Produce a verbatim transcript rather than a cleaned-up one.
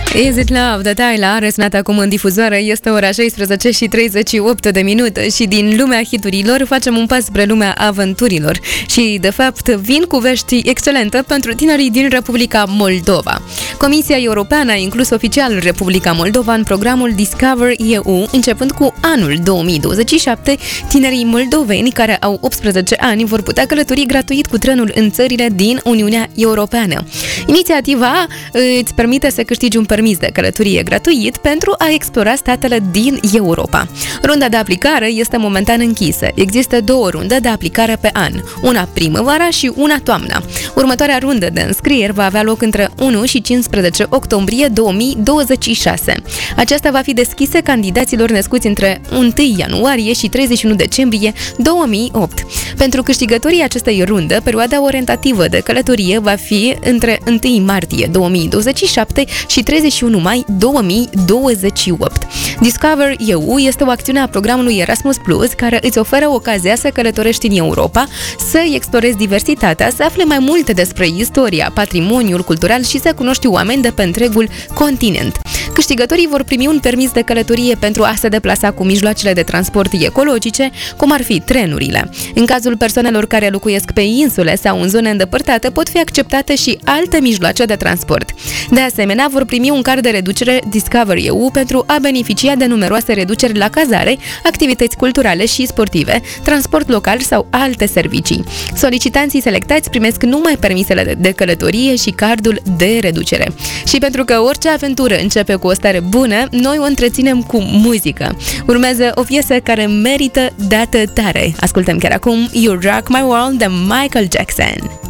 Is It Love de Tyla, răsunat acum în difuzoare, este ora șaisprezece și treizeci și opt de minute și din lumea hiturilor facem un pas spre lumea aventurilor și, de fapt, vin cu vești excelente pentru tinerii din Republica Moldova. Comisia Europeană a inclus oficial Republica Moldova în programul Discover E U, începând cu anul două mii douăzeci și șapte, tinerii moldoveni care au optsprezece ani vor putea călători gratuit cu trenul în țările din Uniunea Europeană. Inițiativa îți permite să câștigi un permis de călătorie gratuit pentru a explora statele din Europa. Runda de aplicare este momentan închisă. Există două runde de aplicare pe an, una primăvara și una toamna. Următoarea rundă de înscrieri va avea loc între unu și cincisprezece octombrie două mii douăzeci și șase. Aceasta va fi deschisă candidaților născuți între unu ianuarie și treizeci și unu decembrie două mii opt. Pentru câștigătorii acestei runde, perioada orientativă de călătorie va fi între unu martie două mii douăzeci și șapte și treizeci și unu mai două mii douăzeci și opt. Discover E U este o acțiune a programului Erasmus Plus care îți oferă ocazia să călătorești în Europa, să explorezi diversitatea, să afli mai multe despre istoria, patrimoniul cultural și să cunoști oameni de pe întregul continent. Câștigătorii vor primi un permis de călătorie pentru a se deplasa cu mijloacele de transport ecologice, cum ar fi trenurile. În cazul persoanelor care locuiesc pe insule sau în zone îndepărtate, pot fi acceptate și alte mijloace de transport. De asemenea, vor primi un card de reducere Discover E U pentru a beneficia de numeroase reduceri la cazare, activități culturale și sportive, transport local sau alte servicii. Solicitanții selectați primesc numai permisele de călătorie și cardul de reducere. Și pentru că orice aventură începe cu o stare bună, noi o întreținem cu muzică. Urmează o piesă care merită dată tare. Ascultăm chiar acum You Rock My World de Michael Jackson.